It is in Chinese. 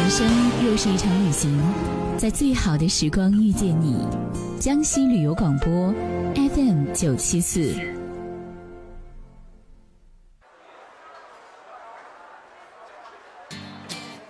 人生又是一场旅行，在最好的时光遇见你。江西旅游广播 FM 974。